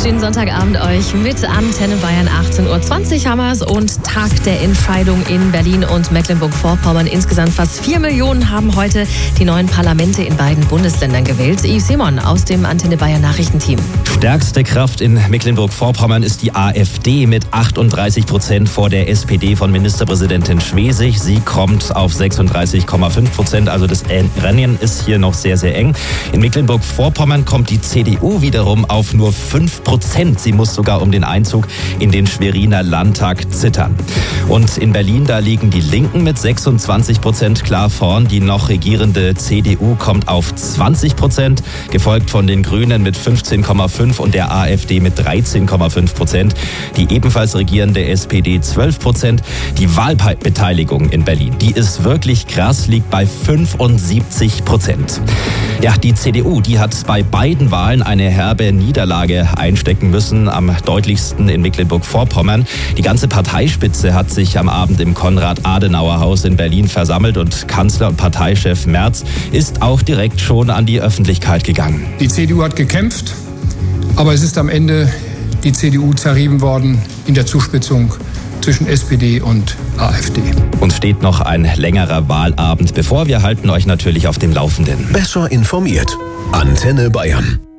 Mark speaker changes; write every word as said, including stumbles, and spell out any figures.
Speaker 1: wunderschönen Sonntagabend euch mit Antenne Bayern achtzehn Uhr zwanzig haben wir es und Tag der Entscheidung in Berlin und Mecklenburg-Vorpommern. Insgesamt fast vier Millionen haben heute die neuen Parlamente in beiden Bundesländern gewählt. Yves Simon aus dem Antenne Bayern Nachrichtenteam.
Speaker 2: Stärkste Kraft in Mecklenburg-Vorpommern ist die AfD mit achtunddreißig Prozent vor der S P D von Ministerpräsidentin Schwesig. Sie kommt auf sechsunddreißig Komma fünf Prozent, also das Rennen ist hier noch sehr, sehr eng. In Mecklenburg-Vorpommern kommt die C D U wiederum auf nur fünf Prozent. Sie muss sogar um den Einzug in den Schweriner Landtag zittern. Und in Berlin, da liegen die Linken mit sechsundzwanzig Prozent klar vorn. Die noch regierende C D U kommt auf zwanzig Prozent, gefolgt von den Grünen mit fünfzehn Komma fünf und der AfD mit dreizehn Komma fünf Prozent. Die ebenfalls regierende S P D zwölf Prozent. Die Wahlbeteiligung in Berlin, die ist wirklich krass, liegt bei fünfundsiebzig Prozent. Ja, die C D U, die hat bei beiden Wahlen eine herbe Niederlage einstecken müssen, am deutlichsten in Mecklenburg-Vorpommern. Die ganze Parteispitze hat sich am Abend im Konrad-Adenauer-Haus in Berlin versammelt und Kanzler und Parteichef Merz ist auch direkt schon an die Öffentlichkeit gegangen.
Speaker 3: Die C D U hat gekämpft, aber es ist am Ende die C D U zerrieben worden in der Zuspitzung zwischen S P D und AfD.
Speaker 2: Uns steht noch ein längerer Wahlabend bevor. Wir halten euch natürlich auf dem Laufenden.
Speaker 4: Besser informiert. Antenne Bayern.